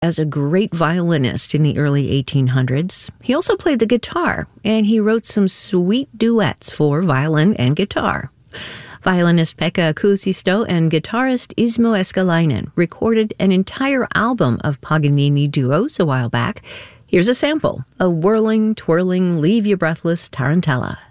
as a great violinist in the early 1800s. He also played the guitar, and he wrote some sweet duets for violin and guitar. Violinist Pekka Kuusisto and guitarist Ismo Eskalainen recorded an entire album of Paganini duos a while back. Here's a sample, a whirling, twirling, leave you breathless tarantella.